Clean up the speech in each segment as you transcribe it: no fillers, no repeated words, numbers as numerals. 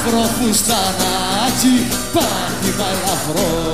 άσπρο φουστανάκι, πάτημα ελαφρό.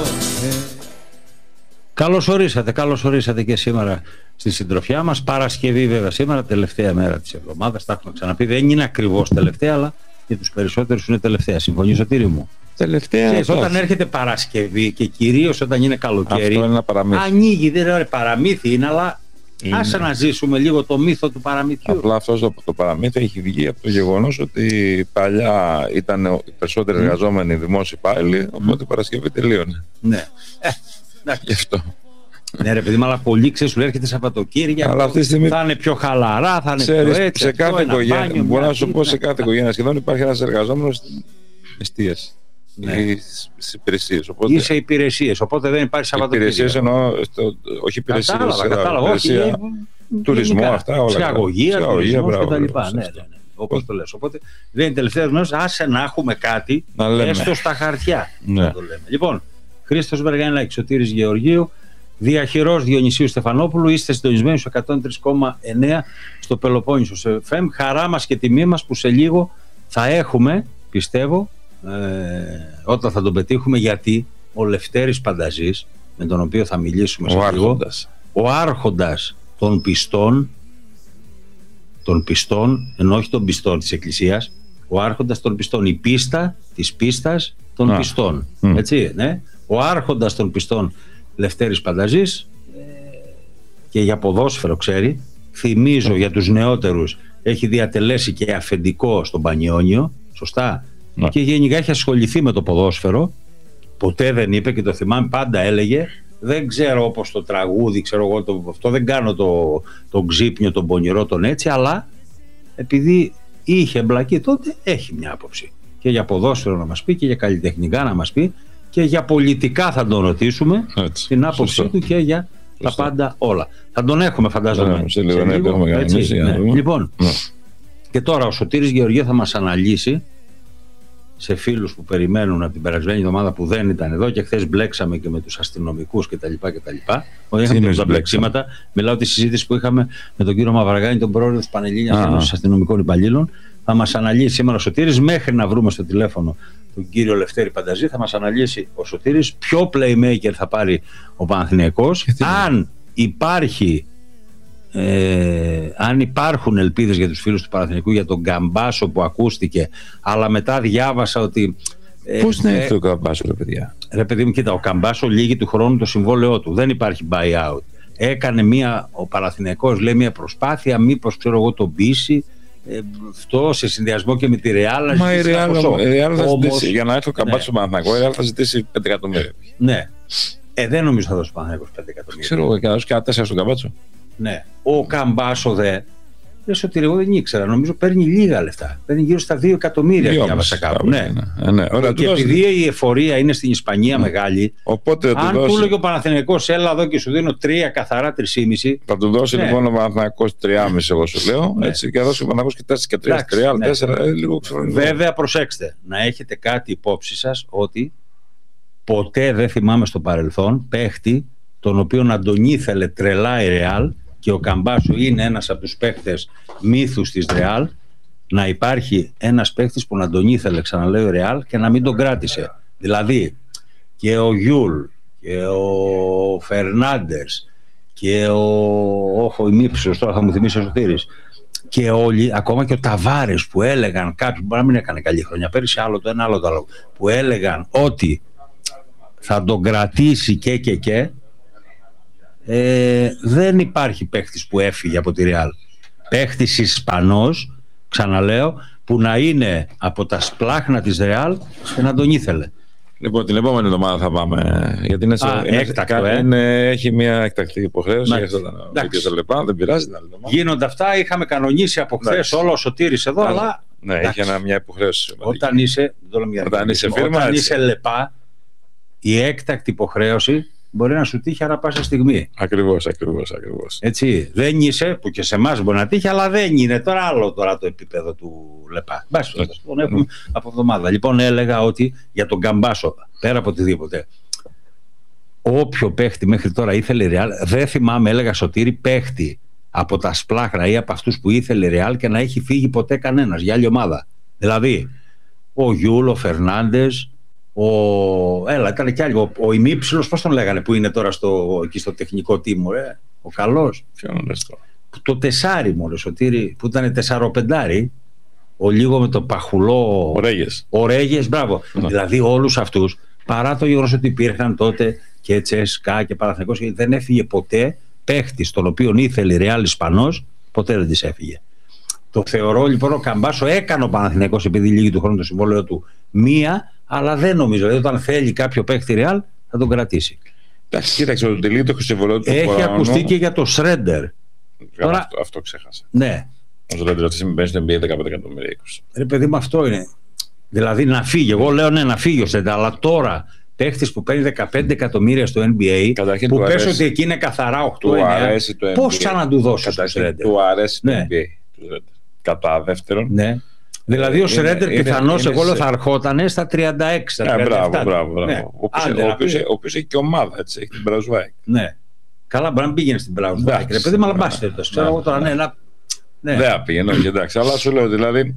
Καλώς ορίσατε και σήμερα στη συντροφιά μας. Παρασκευή βέβαια σήμερα, τελευταία μέρα της εβδομάδας. Τα έχουμε ξαναπεί, δεν είναι ακριβώς τελευταία, αλλά για τους περισσότερους είναι τελευταία. Συμφωνείς, Σωτήρη μου? Τελευταία. Όταν έρχεται Παρασκευή και κυρίως όταν είναι καλοκαίρι, αυτό είναι ένα παραμύθι. ανοίγει, δεν είναι παραμύθι είναι, αλλά άσε να ζήσουμε λίγο το μύθο του παραμυθιού. Απλά αυτό το παραμύθι έχει βγει από το γεγονός ότι παλιά ήταν οι περισσότεροι εργαζόμενοι δημόσιοι υπάλληλοι, οπότε η Παρασκευή τελείωνε. Ναι. Γι' αυτό. Ναι, ρε παιδί μου, αλλά πολύ ξέρεις, σου έρχεται Σαββατοκύριακο. Αλλά αυτή τη στιγμή θα είναι πιο χαλαρά, θα είναι ξέρεις, πιο έτσι. σε κάθε οικογένεια, μπορώ να σου πω, σε κάθε ναι. οικογένεια σχεδόν υπάρχει ένας εργαζόμενος στην εστίαση. Ναι. Στις υπηρεσίες. Οπότε, ή σε υπηρεσίες, οπότε δεν υπάρχει Σαββατοκύριακο. Υπηρεσίες εννοώ, όχι υπηρεσίες. Κατάλαβα, όχι. Τουρισμό, αυτά όλα. Ψυχαγωγία, τουρισμός κτλ. Ναι. Όπως Πώς το λες. Οπότε δεν είναι τελευταία γνώση, άσε να έχουμε κάτι έστω στα χαρτιά. Ναι. Να το λέμε. Λοιπόν, Χρήστος Βεργανιλάκης, Σωτήρης Γεωργίου, διαχειρός Διονυσίου Στεφανόπουλου. Είστε συντονισμένοι στο 103,9 στο Πελοπόννησος FM. Χαρά μας και τιμή μας που σε λίγο θα έχουμε, πιστεύω, όταν θα τον πετύχουμε, γιατί ο Λευτέρης Πανταζής, με τον οποίο θα μιλήσουμε σε λίγο, ο άρχοντας των πιστών, ενώ όχι των πιστών της Εκκλησίας, ο άρχοντας των πιστών, η πίστα της πίστας των πιστών. Έτσι, ναι. Ο άρχοντας των πιστών Λευτέρης Πανταζής, και για ποδόσφαιρο ξέρει, θυμίζω για τους νεότερους, έχει διατελέσει και αφεντικό στον Πανιόνιο, σωστά, και γενικά έχει ασχοληθεί με το ποδόσφαιρο. Ποτέ δεν είπε, και το θυμάμαι, πάντα έλεγε, δεν ξέρω, όπως το τραγούδι, ξέρω εγώ, αυτό δεν κάνω τον ξύπνιο, τον πονηρό, τον έτσι, αλλά επειδή είχε εμπλακεί τότε, έχει μια άποψη. Και για ποδόσφαιρο να μας πει, και για καλλιτεχνικά να μας πει, και για πολιτικά θα τον ρωτήσουμε, έτσι, την άποψή του, και για τα πάντα όλα. Θα τον έχουμε, φαντάζομαι. Σε λίγο, Λοιπόν, και τώρα ο Σωτήρης Γεωργίου θα μας αναλύσει, σε φίλους που περιμένουν από την περασμένη εβδομάδα που δεν ήταν εδώ, και χθες μπλέξαμε και με τους αστυνομικούς κτλ. Όχι, είχαμε τα μπλεξίματα. Μιλάω τη συζήτηση που είχαμε με τον κύριο Μαυραγάνη, τον πρόεδρο της Πανελλήνιας Ένωσης Αστυνομικών Υπαλλήλων. Θα μας αναλύσει σήμερα ο Σωτήρης, μέχρι να βρούμε στο τηλέφωνο τον κύριο Λευτέρη Πανταζή. Θα μας αναλύσει ο Σωτήρης ποιο playmaker θα πάρει ο Παναθηναϊκός, αν υπάρχουν ελπίδες για τους φίλους του Παναθηναϊκού για τον Γκαμπάσο που ακούστηκε, αλλά μετά διάβασα ότι πώς να έρθει ο Γκαμπάσο, ρε παιδιά? Ρε παιδί μου, κοίτα, ο Γκαμπάσο λύγει του χρόνου το συμβόλαιό του, δεν υπάρχει buyout. Έκανε ο Παναθηναϊκός, λέει, μια προσπάθεια, μήπως, ξέρω εγώ, τον πείσει, αυτό σε συνδυασμό και με τη Ρεάλ. Μα η Ρεάλ θα ζητήσει, για να έρθει ο Γκαμπάσο στο Παναθηναϊκό, η Ρεάλ θα ζητήσει 5 εκατομμύρια. Ναι, δεν νομίζω θα δώσει ο Παναθηναϊκός 5 εκατομμύρια. Ξέρω εγώ, και θα δώσει και 4 στον Γκαμπάσο. Ναι, ο Καμπάσο λες ότι εγώ δεν ήξερα, νομίζω παίρνει λίγα λεφτά. Παίρνει γύρω στα 2 εκατομμύρια, διάβασα κάπου. Ναι. Ωραία, και επειδή η εφορία είναι στην Ισπανία μεγάλη, οπότε αν του έλεγε ο Παναθηναϊκός, έλα εδώ και σου δίνω 3 καθαρά, 3,5. Θα του δώσει λοιπόν ο Παναθηναϊκός 3,5, εγώ σου λέω. Έτσι, και θα δώσει ο Παναθηναϊκός και 3, λίγο ξέρω. Βέβαια, προσέξτε, να έχετε κάτι υπόψη σας, ότι ποτέ δεν θυμάμαι στο παρελθόν παίχτη τον οποίο να τον ήθελε τρελά η Ρεάλ, και ο Καμπάσο είναι ένας από τους παίχτες μύθους της Ρεάλ, να υπάρχει ένας παίχτης που να τον ήθελε, ξαναλέω, η Ρεάλ, και να μην τον κράτησε. Δηλαδή και ο Γιούλ και ο Φερνάντες και ο Ημίψος, τώρα θα μου θυμίσει ο Σωτήρης, και όλοι, ακόμα και ο Ταβάρες, που έλεγαν κάποιοι, μπορεί να μην έκανε καλή χρονιά πέρυσι, άλλο το ένα, άλλο το άλλο, που έλεγαν ότι θα τον κρατήσει και δεν υπάρχει παίχτης που έφυγε από τη Ρεάλ. Παίχτης Ισπανός, ξαναλέω, που να είναι από τα σπλάχνα της Ρεάλ και να τον ήθελε. Λοιπόν, την επόμενη εβδομάδα θα πάμε. Γιατί είναι έκτακτο, έχει μια έκτακτη υποχρέωση. Δεν πειράζει. Γίνονται αυτά. Είχαμε κανονίσει από χθες όλο ο Σωτήρης εδώ, αλλά. Ναι, έχει μια υποχρέωση. Όταν είσαι φίρμα, όταν είσαι ΛΕΠΑ, η έκτακτη υποχρέωση μπορεί να σου τύχει ανά πάσα στιγμή. Ακριβώς. Έτσι, δεν είσαι, που και σε εμάς μπορεί να τύχει, αλλά δεν είναι τώρα άλλο το επίπεδο του ΛΕΠΑ. Τον έχουμε από εβδομάδα. Λοιπόν, έλεγα ότι για τον Γκαμπάσο, πέρα από οτιδήποτε, όποιο παίχτη μέχρι τώρα ήθελε η Ρεάλ, δεν θυμάμαι, έλεγα, Σωτήρη, παίχτη από τα σπλάχνα ή από αυτούς που ήθελε η Ρεάλ και να έχει φύγει ποτέ κανένας για άλλη ομάδα. Δηλαδή, ο Γιούλ, ο Φερνάντες, ήταν κι άλλοι. Ο ημίψιλος, πώς τον λέγανε, που είναι τώρα εκεί στο τεχνικό team, ο καλός. Ποιον λες τώρα? Το τεσάρι μωρέ, Σωτήρη, που ήταν 4-5, ο λίγο με το παχουλό. Ο Ρέγες, μπράβο. Δηλαδή όλους αυτούς, παρά το γεγονός ότι υπήρχαν τότε και Τσέσκα και Παναθηναϊκός, δεν έφυγε ποτέ παίχτης τον οποίον ήθελε η Ρεάλ Ισπανός, ποτέ δεν της έφυγε. Το θεωρώ λοιπόν ο Καμπάσο έκανε ο Παναθηναϊκός, επειδή λύγει του χρόνου το συμβόλαιο του, μία, αλλά δεν νομίζω. Δηλαδή όταν θέλει κάποιο παίχτη Ρεάλ θα τον κρατήσει. Εντάξει, κοίταξε, το τελείω το συμβόλαιο του. Έχει ακουστεί και για το Σρέντερ. Τώρα... Αυτό ξέχασα. Ναι. Ο Σρέντερ αυτή στιγμή παίζει στο NBA 15 εκατομμύρια. Ρε παιδί μου, αυτό είναι. Δηλαδή να φύγει. Εγώ λέω ναι, να φύγει ο Σρέντερ, αλλά τώρα παίχτης που παίρνει 15 εκατομμύρια στο NBA, καταρχήν που πες ότι εκεί είναι καθαρά 8-9, πώς ξανά του δώσεις το Σρέντερ? Του αρέσει το NBA. Κατά δεύτερον. Ναι. Δηλαδή ο Σρέντερ πιθανώς εγώ λέω θα αρχότανε στα 36, στα 37. Μπράβο. Ναι. Ο οποίος έχει και ομάδα, έτσι, έχει την Braunschweig. Ναι. Καλά, μπορεί να πήγαινε στην Braunschweig. Ρε παιδί μου, αλλά μπάστε. Ξέρω εγώ τώρα, ναι. Δεν πήγαινε, όχι, εντάξει. Αλλά σου λέω, δηλαδή,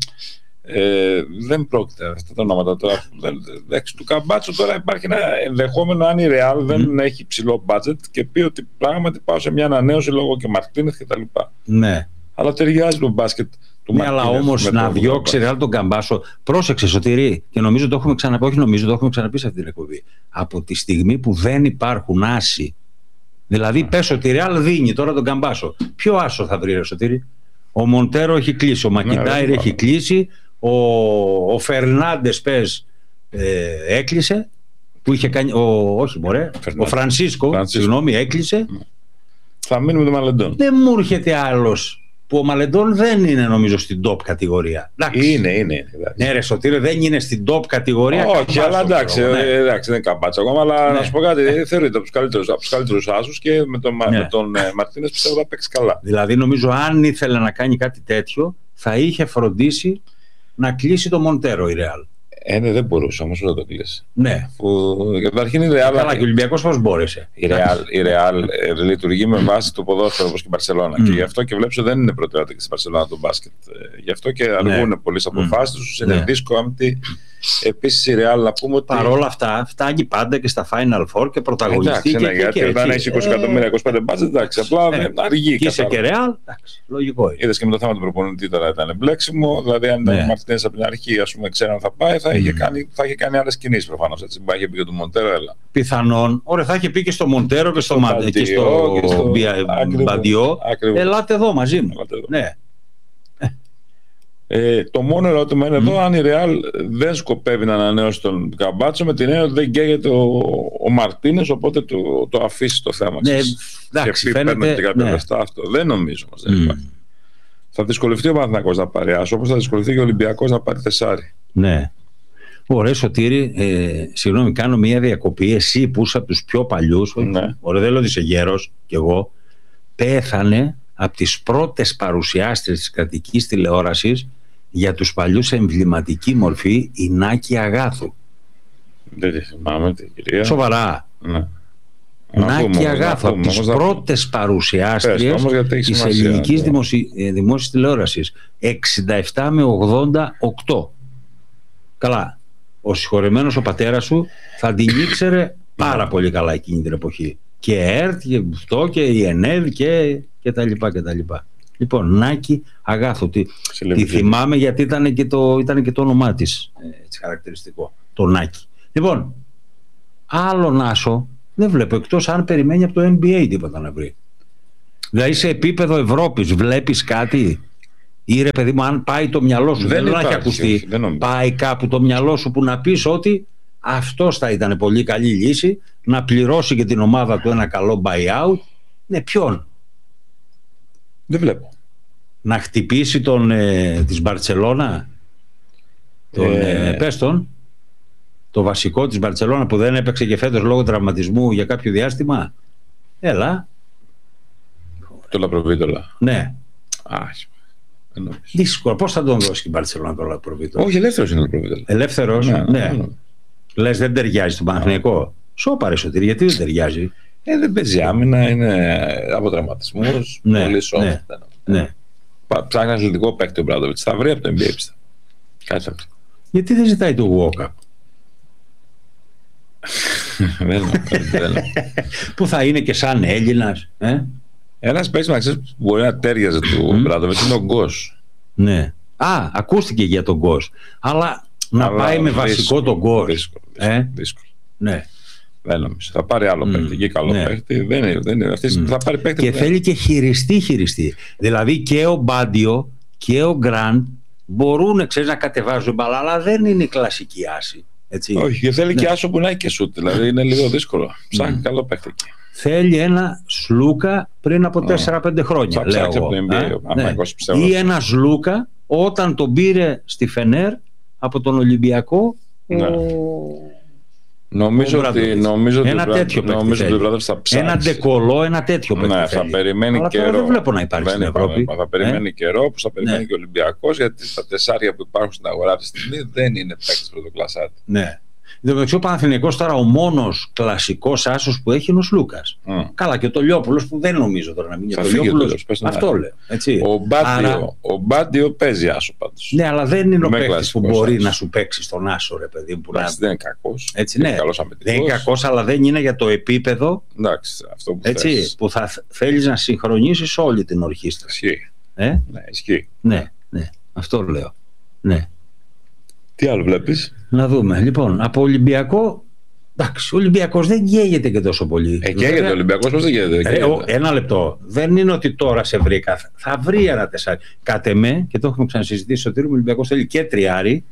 δεν πρόκειται αυτά τα ονόματα τώρα. Του Καμπάτσο τώρα υπάρχει ένα ενδεχόμενο, αν η Real δεν έχει ψηλό budget και πει ότι πράγματι πάω σε μια ανανέωση λόγω και Μαρτίνεθ κτλ. Ναι. Αλλά ταιριάζει το μπάσκετ. Ναι, αλλά όμως να διώξει Ρεάλ τον Καμπάσο. Πρόσεξε, Σωτηρή, και νομίζω το έχουμε ξαναπεί. Όχι, νομίζω το έχουμε ξαναπεί σε αυτή την εκπομπή. Από τη στιγμή που δεν υπάρχουν άσοι, δηλαδή πες ότι η Ρεάλ δίνει τώρα τον Καμπάσο, ποιο άσο θα βρει, ρε Σωτηρή? Ο Μοντέρο έχει κλείσει, ο Μακιντάιρ έχει κλείσει, ο Φερνάντες έκλεισε. Που είχε κάνει. Ο Φρανσίσκο, συγγνώμη, έκλεισε. Θα μείνουμε με τον Μαλεντόν. Δεν μου έρχεται άλλος. Που ο Μαλεντόν δεν είναι νομίζω στην top κατηγορία. Είναι. Ναι, ρε Σωτήρη, δεν είναι στην top κατηγορία. Όχι, αλλά εντάξει, δεν είναι Καμπάτσο ακόμα. Αλλά να σου πω κάτι, θεωρείται από τους καλύτερους άσους και με τον Μαρτίνες πιστεύω θα παίξει καλά. Δηλαδή, νομίζω αν ήθελε να κάνει κάτι τέτοιο, θα είχε φροντίσει να κλείσει το Μοντέρο η Ρεάλ. Ναι, δεν μπορούσε όμως να το κλείσει. Ναι. Καταρχήν η Real. Καλά, και ο Ολυμπιακός πώς μπόρεσε. Η Real λειτουργεί με βάση το ποδόσφαιρο όπως και η Μπαρσελόνα. Και γι' αυτό και βλέπεις ότι δεν είναι προτεραιότητα και στην Μπαρσελόνα το μπάσκετ. Γι' αυτό και αργούν πολλές αποφάσεις τους. Είναι δύσκολο. Επίσης η Real να πούμε ότι. Παρ' όλα αυτά φτάνει πάντα και στα Final Four και πρωταγωνιστεί. Γιατί όταν έχει 20 εκατομμύρια, 25 μπάτζετ, εντάξει, απλά αργεί. Και είσαι και Real, λογικό. Είδες και με το θέμα του προπονητή τώρα ήταν μπλέξιμο. Δηλαδή, αν ήταν ο Μαρτίνες από την αρχή, ας πούμε, ξέραν θα πάει, θα είχε κάνει άλλες κινήσεις προφανώς. Έτσι, είχε πει και το Μοντέρο, έλα. Πιθανόν. Ωραία, θα είχε πει και στο Μοντέρο και στο Μπαντιό. Ελάτε εδώ μαζί μου. Ναι. Το μόνο ερώτημα είναι εδώ αν η Real δεν σκοπεύει να ανανεώσει τον Καμπάτσο, με την έννοια ότι δεν καίγεται ο Μαρτίνες, οπότε το αφήσει το θέμα. Ναι, εντάξει, φαίνεται. Και κάποια λεφτά, αυτό. Δεν νομίζω όμως. Δεν υπάρχει. Θα δυσκολευτεί ο Παναθηναϊκός να πάρει άσο, όπως θα δυσκολευτεί και ο Ολυμπιακός να πάρει τεσάρι. Ναι. Ωραία, Σωτήρη, συγγνώμη, κάνω μια διακοπή. Εσύ που είσαι από τους πιο παλιούς, ωραία, δεν λέω ότι είσαι γέρος κι εγώ, πέθανε από τις πρώτες παρουσιάστρες της κρατικής τηλεόρασης για τους παλιούς σε εμβληματική μορφή, η Νάκη Αγάθου. Δεν τη θυμάμαι την κυρία. Σοβαρά. Ναι. Νάκη Αγάθου, από τις πρώτες παρουσιάστριες της ελληνικής δημόσιας τηλεόρασης. 67 με 88. Καλά. Ο συγχωρεμένος ο πατέρας σου θα την ήξερε πάρα πολύ καλά εκείνη την εποχή. Και ΕΡΤ και αυτό και η ΕΝΕΔ και τα λοιπά. Λοιπόν, Νάκη Αγάθου. Τη θυμάμαι γιατί ήταν και το όνομά της χαρακτηριστικό. Το Νάκη. Λοιπόν, άλλον άσο δεν βλέπω, εκτός αν περιμένει από το NBA τίποτα να βρει. Δηλαδή σε επίπεδο Ευρώπης βλέπεις κάτι? Ή ρε παιδί μου, αν πάει το μυαλό σου, δεν έχει ακουστεί, πάει κάπου το μυαλό σου που να πεις ότι αυτός θα ήταν πολύ καλή λύση, να πληρώσει και την ομάδα του ένα καλό buyout? Ναι, ποιον? Δεν βλέπω. Να χτυπήσει της Μπαρτσελώνα, πες τον, το βασικό της Μπαρτσελώνα που δεν έπαιξε και φέτος λόγω τραυματισμού για κάποιο διάστημα? Έλα. Το Λαπροβίτολα. Ναι. Δύσκολο. Πώς θα τον δώσει η Μπαρτσελώνα το Λαπροβίτολα? Όχι, ελεύθερος είναι ο Λαπροβίτολα. Ελεύθερος, ναι. Λες δεν ταιριάζει στον Παναθηναϊκό? Σώπα ρε Σωτήρη, γιατί δεν ταιριάζει? Δεν παίζει άμυνα, είναι από τραυματισμούς, πολύ soft. Ναι. Ψάχνει αθλητικό παίκτη ο Μπράντοβιτς. Θα βρει από το NBA, πιστεύω. Κάτι θα βρει. Γιατί δεν ζητάει το walk-up? Που θα είναι και σαν Έλληνας. Ένας παίκτης που μπορεί να τέριαζε του Ομπράντοβιτς είναι ο Γκος. Ναι. Ακούστηκε για τον Γκος. Αλλά να πάει με βασικό τον Γκος. Δύσκολο. Ναι. Δεν νομίζω. Θα πάρει άλλο παίκτη και καλό παίκτη. Δεν είναι. Θα πάρει παίκτη. Και θέλει και χειριστή. Δηλαδή και ο Μπάντιο και ο Γκραντ μπορούν, να κατεβάζουν μπαλά, αλλά δεν είναι η κλασική άση. Έτσι. Όχι, και θέλει και άσο που να έχει και σουτ. Δηλαδή είναι λίγο δύσκολο. Ψάχνει καλό παίκτη εκεί. Θέλει ένα Σλούκα πριν από 4-5 χρόνια. Λέω εγώ. Ή ένα Σλούκα όταν τον πήρε στη Φενέρ από τον Ολυμπιακό. Νομίζω ότι ένα τέτοιο παίκτη. Ένα ντεκολό, ένα τέτοιο παίκτη. Ναι, θα περιμένει καιρό. Δεν βλέπω να υπάρχει στην Ευρώπη. Θα περιμένει καιρό, όπως θα περιμένει και ο Ολυμπιακός, γιατί τα τεσσάρια που υπάρχουν στην αγορά αυτή τη στιγμή δεν είναι παίκτης πρωτοκλασσάτη. Ναι. Ο Παναθηναϊκός τώρα ο μόνος κλασικός άσος που έχει είναι ο Σλούκας. Καλά, και ο Τολιόπουλος που δεν νομίζω τώρα να μην είναι. Θα φύγει ο Τολιόπουλος. Αυτό λέω. Έτσι. Ο Μπάντιο παίζει άσο πάντως. Ναι, αλλά δεν είναι ο παίκτης που μπορεί να σου παίξει στον άσο, ρε παιδί μου. Δεν είναι κακός. Ναι. Δεν είναι κακός, αλλά δεν είναι για το επίπεδο. Εντάξει, αυτό που θες. Που θα θέλεις να συγχρονίσεις όλη την ορχήστρα. Ισχύει. Ναι, αυτό λέω. Ναι. Τι άλλο βλέπεις? Να δούμε. Λοιπόν, από Ολυμπιακό. Εντάξει, ο Ολυμπιακός δεν καίγεται και τόσο πολύ. Καίγεται ο Ολυμπιακός, πώς δεν καίγεται? Ένα λεπτό. Δεν είναι ότι τώρα σε βρήκα. Θα βρει ένα τεσσάρι. Κατ' εμέ, και το έχουμε ξανασυζητήσει στο Τύριο, ο Ολυμπιακός θέλει και τριάρι.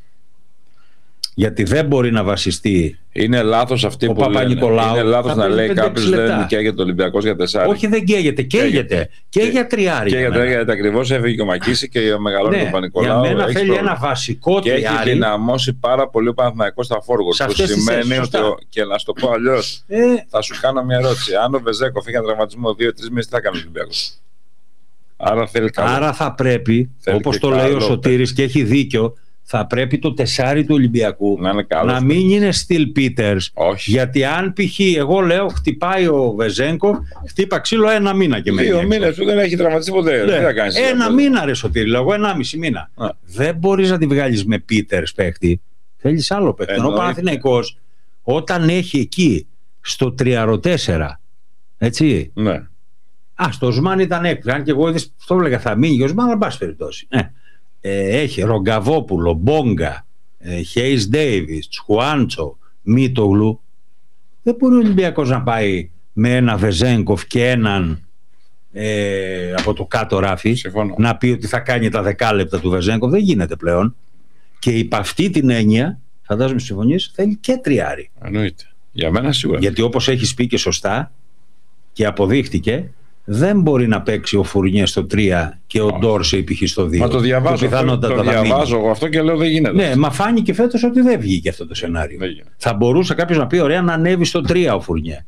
Γιατί δεν μπορεί να βασιστεί. Είναι λάθος αυτή που λένε. Είναι λάθος να λέει κάποιος δεν καίγεται ο Ολυμπιακός για τεσσάρι. Όχι, δεν καίγεται. Καίγεται. Και για τριάρι. Και για τριάρι. Ακριβώς έφυγε και ο Μακίση και μεγαλώνει τον Παπα-Νικολάου. Για μένα θέλει ένα βασικό τριάρι. Και έχει δυναμώσει πάρα πολύ ο Παναθηναϊκός στα φόργορ. Που σημαίνει ότι. Και να σου το πω αλλιώς. Θα σου κάνω μια ερώτηση. Αν ο Βεζέκοφ είχε τραυματισμό 2-3 μήνες, τι θα κάνει ο Ολυμπιακός? Άρα θα πρέπει, όπως το λέει ο Σωτήρης και έχει δίκιο, θα πρέπει το τεσάρι του Ολυμπιακού να μην είναι Στυλ Πίτερς. Γιατί αν π.χ. εγώ λέω χτυπάει ο Βεζένκοφ, χτύπα ξύλο ένα μήνα και μένει. 2 μήνες που δεν έχει τραυματιστεί ποτέ. Τι θα κάνεις? Ένα μήνα, ρε Σωτήρη, λέω 1,5 μήνα. Δεν μπορείς να τη βγάλεις με Πίτερς παίχτη. Θέλεις άλλο παίχτη. Ενώ ο Παναθηναϊκός όταν έχει εκεί στο 3-4, έτσι. Ναι. Στο Οσμάν ήταν έκπληξη. Αν και εγώ το έλεγα θα μείνει ο Οσμάν, αλλά εν πάση περιπτώσει. Έχει Ρογκαβόπουλο, Μπόγκα, Χέις Ντέιβις, Τσχουάντσο, Μίτογλου. Δεν μπορεί ο Ολυμπιακός να πάει με ένα Βεζένκοφ και έναν από το κάτω ράφι. Συμφωνώ. Να πει ότι θα κάνει τα 10 λεπτά του Βεζένκοφ. Δεν γίνεται πλέον. Και υπ' αυτή την έννοια, φαντάζομαι συμφωνείς, θέλει και τριάρι. Εννοείται. Για μένα σίγουρα. Γιατί όπως έχεις πει και σωστά και αποδείχτηκε, δεν μπορεί να παίξει ο Φουρνιέ στο 3 και ο Ντόρσεϊ π.χ. στο 2. Μα το διαβάζω εγώ αυτό και λέω δεν γίνεται. Ναι, μα φάνηκε φέτος ότι δεν βγήκε αυτό το σενάριο. Θα μπορούσε κάποιος να πει ωραία να ανέβει στο 3 ο Φουρνιέ.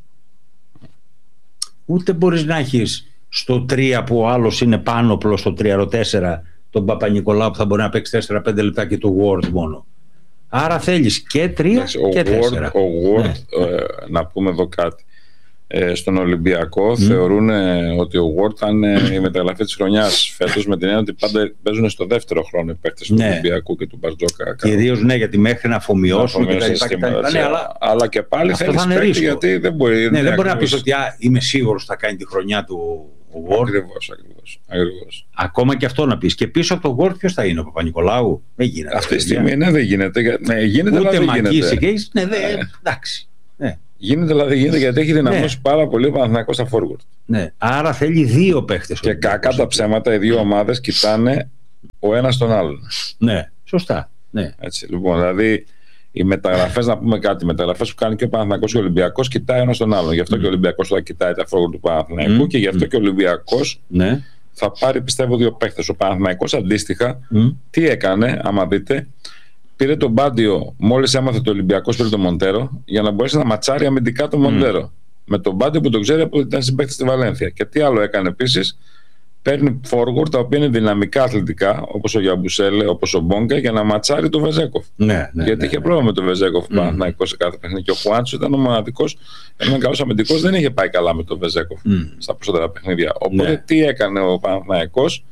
Ούτε μπορείς να έχεις στο 3 που ο άλλος είναι πάνωπλο στο 3-4 τον Παπα-Νικολάου που θα μπορεί να παίξει 4-5 λεπτά και το Ward μόνο. Άρα θέλεις και 3 και 4. Ο Ward, να πούμε εδώ κάτι. Στον Ολυμπιακό θεωρούν ότι ο Ward ήταν η μεταγραφή της χρονιάς φέτος, με την έννοια ότι πάντα παίζουν στο δεύτερο χρόνο οι παίκτες του Ολυμπιακού και του Μπαρτζόκα. Κυρίως γιατί μέχρι να αφομοιώσουν αλλά και πάλι θέλεις παίκτη, γιατί δεν μπορεί. Δεν μπορεί να πεις ότι είμαι σίγουρος θα κάνει τη χρονιά του ο Ward. Ακριβώς. Ακόμα και αυτό να πεις. Και πίσω από τον Ward ποιος θα είναι, ο Παπα-Νικολάου? Δεν γίνεται. Αυτή τη στιγμή δεν γίνεται. Γίνεται, ούτε Μακίση και εντάξει. Γίνεται, δηλαδή γίνεται γιατί έχει δυναμώσει πάρα πολύ ο Παναθηναϊκός στα forward. Ναι, άρα θέλει 2 παίχτες. Και κακά τα ψέματα, οι δύο ομάδες κοιτάνε ο ένας τον άλλον. Ναι, σωστά. Ναι. Έτσι, λοιπόν, δηλαδή οι μεταγραφές, να πούμε κάτι, οι μεταγραφές που κάνει και ο Παναθηναϊκός και ο Ολυμπιακός κοιτάει ο ένας τον άλλον. Γι' αυτό και ο Ολυμπιακός θα κοιτάει τα forward του Παναθηναϊκού και γι' αυτό και ο Ολυμπιακός θα πάρει, πιστεύω, 2 παίχτες. Ο Παναθηναϊκός αντίστοιχα, τι έκανε, άμα δείτε. Πήρε τον Μπάντιο μόλις έμαθε το Ολυμπιακός, πήρε τον Μοντέρο για να μπορέσει να ματσάρει αμυντικά τον Μοντέρο. Με τον Μπάντιο που τον ξέρει από ότι ήταν συμπαίκτης στη Βαλένθια. Και τι άλλο έκανε επίσης? Παίρνει forward τα οποία είναι δυναμικά αθλητικά, όπως ο Γιαμπουσέλε, όπως ο Μπόγκα, για να ματσάρει τον Βεζέκοφ. Γιατί είχε πρόβλημα με τον Βεζέκοφ Παναθηναϊκός σε κάθε παιχνίδι. Και ο Χουάντσο ήταν ο μοναδικός, έναν καλός αμυντικός, δεν είχε πάει καλά με τον Βεζέκοφ στα περισσότερα παιχνίδια. Οπότε τι έκανε ο Παναθηναϊκός?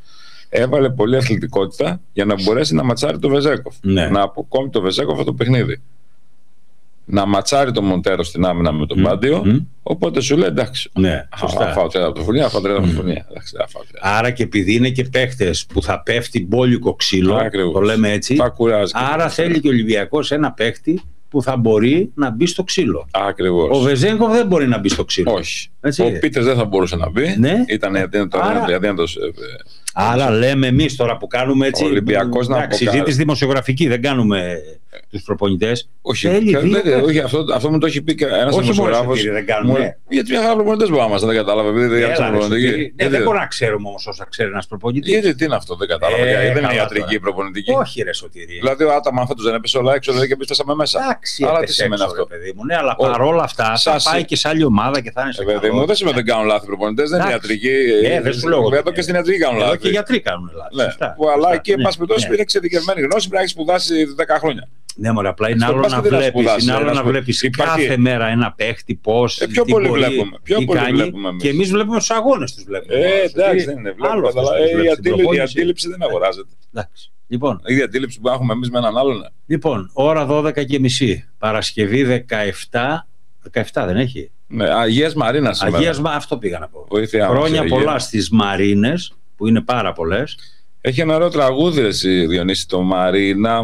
έβαλε πολλή αθλητικότητα για να μπορέσει να ματσάρει το Βεζέγκοφ. Ναι. Να αποκόμει το Βεζέγκοφ αυτό το παιχνίδι. Να ματσάρει τον Μοντέρο στην άμυνα με τον Πάντιο. Οπότε σου λέει εντάξει. Ναι, θα φάω 30 αυτοφωνία, θα φάω 30 αυτοφωνία. Άρα και επειδή είναι και παίχτες που θα πέφτει μπόλικο ξύλο, το λέμε έτσι. Άρα θέλει και ο Ολυμπιακός ένα παίχτη που θα μπορεί να μπει στο ξύλο. Ακριβώς. Ο Βεζέγκοφ δεν μπορεί να μπει στο ξύλο. Όχι. Έτσι. Ο Πίτερς δεν θα μπορούσε να μπει. Ναι. Ήταν αδιάντος. Άρα λέμε εμείς τώρα που κάνουμε έτσι. Ολυμπιακός να συζήτηση δημοσιογραφική, δεν κάνουμε τους προπονητές. Όχι, αυτό μου το έχει πει και ένας δημοσιογράφος. Γιατί μια χαρά προπονητές μπορούμε να δεν κατάλαβα. Δεν μπορώ να ξέρουμε όμως όσα ξέρει ένας προπονητής. Γιατί τι είναι αυτό, δεν κατάλαβα. Δεν είναι ιατρική προπονητική. Όχι, ρε Σωτήρη. Δηλαδή ο Άταμαν φέτος δεν έπεσε όλα έξω και εμείς πέσαμε μέσα. Αλλά τι σημαίνει αυτό, παιδί μου. Ναι, αλλά παρόλα αυτά θα πάει και σε άλλη ομάδα και θα είναι σε καλό. Παιδί μου, δεν σημαίνει ότι δεν κάνουν λάθη προπονητές, δεν είναι ιατρική. Δεν σου λέω. Εδώ και στην ιατρική κάνουν λάθη. Και οι γιατροί κάνουν λάθη. Αλλά εκεί, εν πάση περιπτώσει, είναι εξειδικευμένη γνώση που να έχει σπουδάσει 10 χρόνια. Ναι, μωρέ, απλά είναι άλλο να βλέπεις κάθε μέρα ένα παίχτη πώς, τι μπορεί, τι κάνει, και εμείς βλέπουμε τους αγώνες τους βλέπουμε. Εντάξει, δεν είναι. Η αντίληψη δεν αγοράζεται. Λοιπόν, η ίδια αντίληψη που έχουμε εμείς με έναν άλλον. Λοιπόν, ώρα 12:30, Παρασκευή 17 δεν έχει. Ναι, Αγίας Μαρίνας σήμερα. Αυτό πήγα να πω. Χρόνια πολλά στις Μαρίνες, που είναι πάρα πολλές. Έχει ένα ωραίο τραγούδι, εσύ, Διονύση, το Μαρίνα.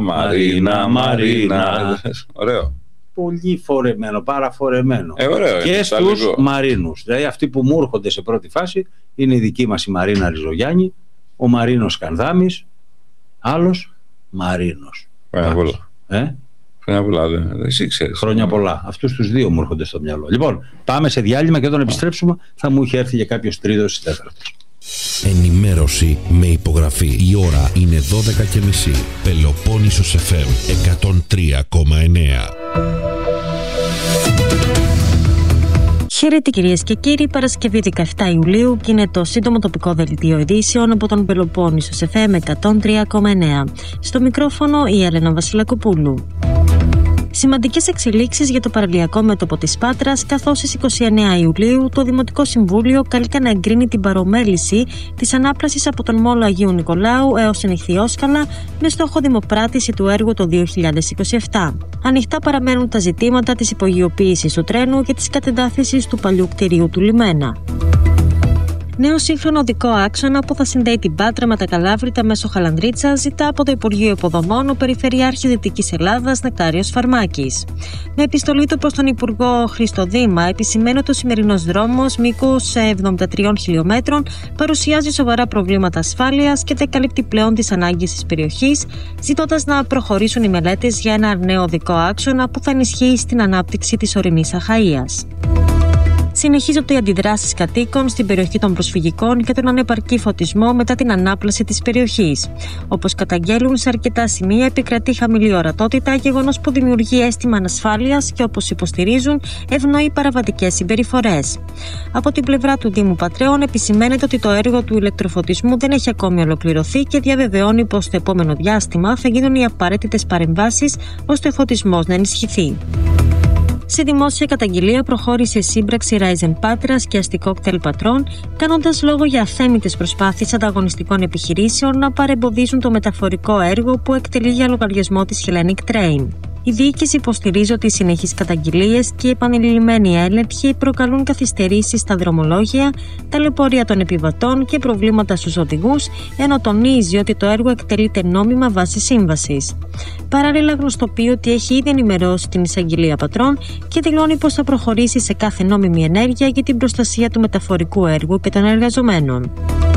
Ωραίο. Πολύ φορεμένο, παραφορεμένο. Ωραίο, και στους Μαρίνους. Δηλαδή αυτοί που μου έρχονται σε πρώτη φάση είναι η δική μας η Μαρίνα Ριζογιάννη, ο Μαρίνος Κανδάμης, άλλος Μαρίνος. Χρόνια πολλά, εσύ ξέρεις. Χρόνια πολλά. Αυτούς τους δύο μου έρχονται στο μυαλό. Λοιπόν, πάμε σε διάλειμμα και όταν επιστρέψουμε θα μου είχε έρθει και κάποιος τρίτος ή τέταρτος. Ενημέρωση με υπογραφή. Η ώρα είναι 12:30. Πελοπόννησος FM 103,9. Χαίρετε κυρίες και κύριοι, Παρασκευή 17 Ιουλίου και είναι το σύντομο τοπικό δελτίο ειδήσεων από τον Πελοπόννησος FM 103,9. Στο μικρόφωνο η Έλενα Βασιλακοπούλου. Σημαντικές εξελίξεις για το παραλιακό μέτωπο της Πάτρας, καθώς στις 29 Ιουλίου το Δημοτικό Συμβούλιο καλείται να εγκρίνει την παρομέληση της ανάπλασης από τον Μόλο Αγίου Νικολάου έως την Ιχθυόσκαλα με στόχο δημοπράτηση του έργου το 2027. Ανοιχτά παραμένουν τα ζητήματα της υπογειοποίησης του τρένου και της κατεδάφισης του παλιού κτηρίου του λιμένα. Νέο σύγχρονο οδικό άξονα που θα συνδέει την Πάτρα με τα Καλάβρητα μέσω Χαλανδρίτσα ζητά από το Υπουργείο Υποδομών ο Περιφερειάρχης Δυτικής Ελλάδας Νεκτάριος Φαρμάκης. Με επιστολή του προς τον Υπουργό Χρήστο Δήμα, επισημαίνει ότι ο σημερινός δρόμος μήκους 73 χιλιόμετρων παρουσιάζει σοβαρά προβλήματα ασφάλειας και δεν καλύπτει πλέον τις ανάγκες της περιοχής, ζητώντας να προχωρήσουν οι μελέτες για ένα νέο οδικό άξονα που θα ενισχύει στην ανάπτυξη της ορεινής Αχαΐας. Συνεχίζονται οι αντιδράσεις κατοίκων στην περιοχή των προσφυγικών και τον ανεπαρκή φωτισμό μετά την ανάπλαση της περιοχής. Όπως καταγγέλουν, σε αρκετά σημεία επικρατεί χαμηλή ορατότητα, γεγονός που δημιουργεί αίσθημα ανασφάλειας και, όπως υποστηρίζουν, ευνοεί παραβατικές συμπεριφορές. Από την πλευρά του Δήμου Πατρέων επισημαίνεται ότι το έργο του ηλεκτροφωτισμού δεν έχει ακόμη ολοκληρωθεί και διαβεβαιώνει πως στο επόμενο διάστημα θα γίνουν οι απαραίτητες παρεμβάσεις ώστε ο φωτισμός να ενισχυθεί. Σε δημόσια καταγγελία προχώρησε σύμπραξη Rising Πάτρας και Αστικόκτελ Πατρών, κάνοντας λόγο για αθέμητες προσπάθειες ανταγωνιστικών επιχειρήσεων να παρεμποδίσουν το μεταφορικό έργο που εκτελεί για λογαριασμό της Hellenic Train. Η διοίκηση υποστηρίζει ότι οι συνεχείς καταγγελίες και οι επανειλημμένοι έλεγχοι προκαλούν καθυστερήσεις στα δρομολόγια, ταλαιπωρία των επιβατών και προβλήματα στους οδηγούς, ενώ τονίζει ότι το έργο εκτελείται νόμιμα βάσει σύμβασης. Παράλληλα, γνωστοποιεί ότι έχει ήδη ενημερώσει την εισαγγελία Πατρών και δηλώνει πως θα προχωρήσει σε κάθε νόμιμη ενέργεια για την προστασία του μεταφορικού έργου και των εργαζομένων.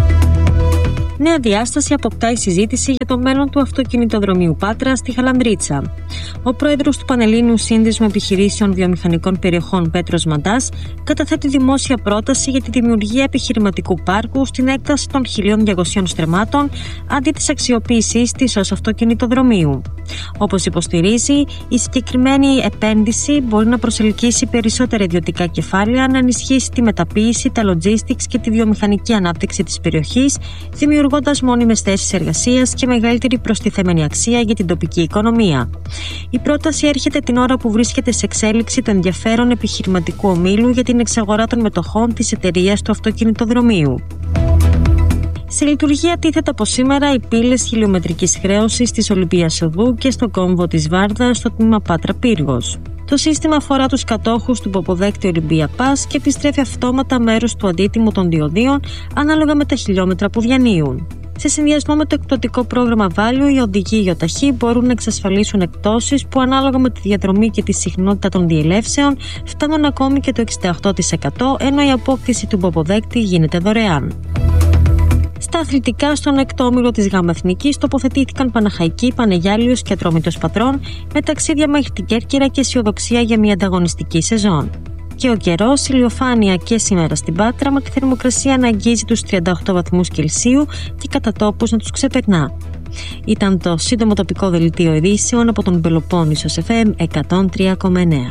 Νέα διάσταση αποκτά η συζήτηση για το μέλλον του αυτοκινητοδρομίου Πάτρα στη Χαλανδρίτσα. Ο πρόεδρος του Πανελλήνιου Σύνδεσμου Επιχειρήσεων Βιομηχανικών Περιοχών, Πέτρος Μαντάς, καταθέτει δημόσια πρόταση για τη δημιουργία επιχειρηματικού πάρκου στην έκταση των 1.200 στρεμμάτων αντί της αξιοποίησής της ως αυτοκινητοδρομίου. Όπως υποστηρίζει, η συγκεκριμένη επένδυση μπορεί να προσελκύσει περισσότερα ιδιωτικά κεφάλαια, να ενισχύσει τη μεταποίηση, τα logistics και τη βιομηχανική ανάπτυξη της περιοχής, δημιουργώντας μόνιμες θέσεις εργασίας και μεγαλύτερη προστιθέμενη αξία για την τοπική οικονομία. Η πρόταση έρχεται την ώρα που βρίσκεται σε εξέλιξη το ενδιαφέρον επιχειρηματικού ομίλου για την εξαγορά των μετοχών της εταιρείας του αυτοκινητοδρομίου. Σε λειτουργία τίθεται από σήμερα οι πύλες χιλιομετρικής χρέωσης της Ολυμπίας Οδού και στο κόμβο της Βάρδας στο τμήμα Πάτρα Πύργος. Το σύστημα αφορά τους κατόχους του υποποδέκτη Ολυμπία Pass και επιστρέφει αυτόματα μέρος του αντίτιμου των διοδίων ανάλογα με τα χιλιόμετρα που διανύουν. Σε συνδυασμό με το εκπτωτικό πρόγραμμα Value, οι οδηγοί ΙΟΤΑΧΗ μπορούν να εξασφαλίσουν εκπτώσεις που ανάλογα με τη διαδρομή και τη συχνότητα των διελεύσεων φτάνουν ακόμη και το 68%, ενώ η απόκτηση του υποποδέκτη γίνεται δωρεάν. Στα αθλητικά, στον έκτο όμιλο της ΓΑΜΑ Εθνικής τοποθετήθηκαν Παναχαϊκή, Πανεγιάλιος και Ατρόμητος Πατρών με ταξίδια μέχρι την Κέρκυρα και αισιοδοξία για μια ανταγωνιστική σεζόν. Και ο καιρός, ηλιοφάνεια και σήμερα στην Πάτρα, με τη θερμοκρασία να αγγίζει τους 38 βαθμούς Κελσίου και κατά τόπους να τους ξεπερνά. Ήταν το σύντομο τοπικό δελτίο ειδήσεων από τον Πελοπόννησος FM 103,9.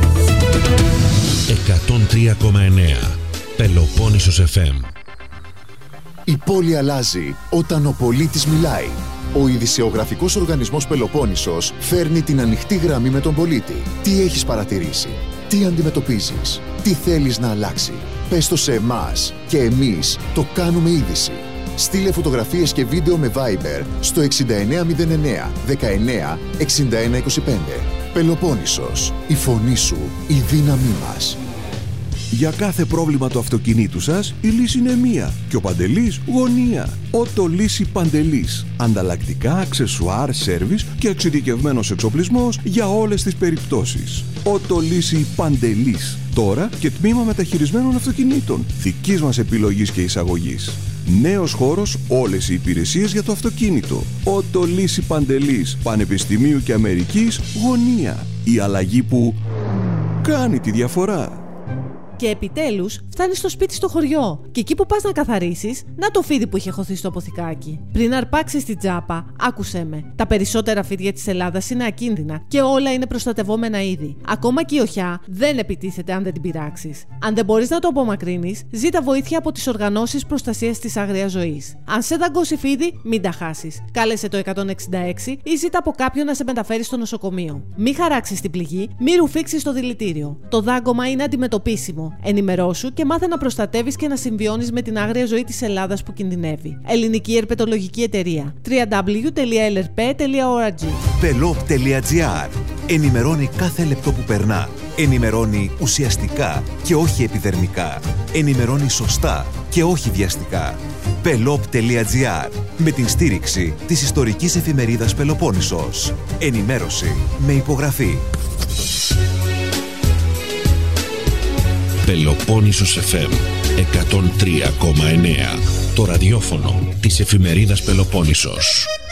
103,9 Πελοπόννησος FM. Η πόλη αλλάζει όταν ο πολίτης μιλάει. Ο ειδησεογραφικός οργανισμός Πελοπόννησος φέρνει την ανοιχτή γραμμή με τον πολίτη. Τι έχεις παρατηρήσει, τι αντιμετωπίζεις, τι θέλεις να αλλάξει. Πες το σε εμάς και εμείς το κάνουμε είδηση. Στείλε φωτογραφίες και βίντεο με Viber στο 6909 19 61 25. Πελοπόννησος, η φωνή σου, η δύναμή μας. Για κάθε πρόβλημα του αυτοκινήτου σας, η λύση είναι μία και ο Παντελής γωνία. Ότο Λύση Παντελής. Ανταλλακτικά, αξεσουάρ, σέρβις και εξειδικευμένος εξοπλισμός για όλες τις περιπτώσεις. Ότο Λύση Παντελής. Τώρα και τμήμα μεταχειρισμένων αυτοκινήτων. Δικής μας επιλογής και εισαγωγής. Νέος χώρος, όλες οι υπηρεσίες για το αυτοκίνητο. Ότο Λύση Παντελής. Πανεπιστημίου και Αμερικής γωνία. Η αλλαγή που κάνει τη διαφορά. Και επιτέλους φτάνεις στο σπίτι στο χωριό. Και εκεί που πας να καθαρίσεις, να το φίδι που είχε χωθεί στο αποθηκάκι. Πριν αρπάξεις την τσάπα, άκουσέ με. Τα περισσότερα φίδια της Ελλάδας είναι ακίνδυνα και όλα είναι προστατευόμενα είδη. Ακόμα και η οχιά δεν επιτίθεται αν δεν την πειράξεις. Αν δεν μπορείς να το απομακρύνεις, ζήτα βοήθεια από τις οργανώσεις προστασίας της άγριας ζωής. Αν σε δαγκώσει φίδι, μην τα χάσεις. Κάλεσε το 166 ή ζήτα από κάποιον να σε μεταφέρει στο νοσοκομείο. Μην χαράξεις την πληγή, μην ρουφήξεις το δηλητήριο. Το δάγκωμα είναι αντιμετωπίσιμο. Ενημερώσου και μάθε να προστατεύεις και να συμβιώνεις με την άγρια ζωή της Ελλάδας που κινδυνεύει. Ελληνική Ερπετολογική Εταιρεία. www.lrp.org. Pelop.gr. Ενημερώνει κάθε λεπτό που περνά. Ενημερώνει ουσιαστικά και όχι επιδερμικά. Ενημερώνει σωστά και όχι βιαστικά. Pelop.gr. Με την στήριξη της ιστορικής εφημερίδας Πελοπόννησος. Ενημέρωση με υπογραφή. Πελοπόννησος FM 103,9. Το ραδιόφωνο της εφημερίδας Πελοπόννησος.